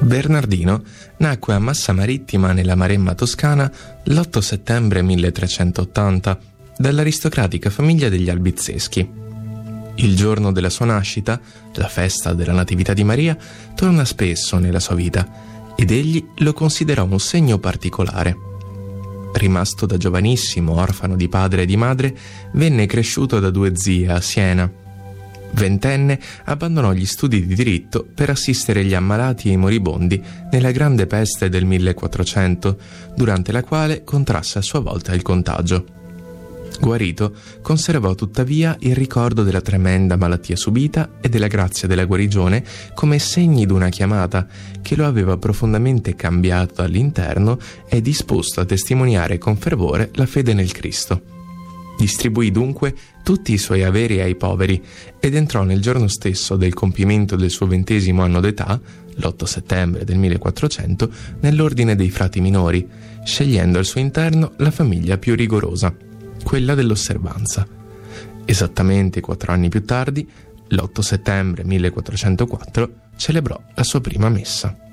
Bernardino nacque a Massa Marittima nella Maremma toscana l'8 settembre 1380 dall'aristocratica famiglia degli Albizzeschi. Il giorno della sua nascita, la festa della Natività di Maria, torna spesso nella sua vita ed egli lo considerò un segno particolare. Rimasto da giovanissimo orfano di padre e di madre, venne cresciuto da due zie a Siena. Ventenne, abbandonò gli studi di diritto per assistere gli ammalati e i moribondi nella grande peste del 1400, durante la quale contrasse a sua volta il contagio. Guarito, conservò tuttavia il ricordo della tremenda malattia subita e della grazia della guarigione come segni d'una chiamata che lo aveva profondamente cambiato all'interno e disposto a testimoniare con fervore la fede nel Cristo. Distribuì dunque tutti i suoi averi ai poveri ed entrò nel giorno stesso del compimento del suo 20° anno d'età, l'8 settembre del 1400, nell'ordine dei frati minori, scegliendo al suo interno la famiglia più rigorosa, quella dell'osservanza. Esattamente 4 anni più tardi, l'8 settembre 1404, celebrò la sua prima messa.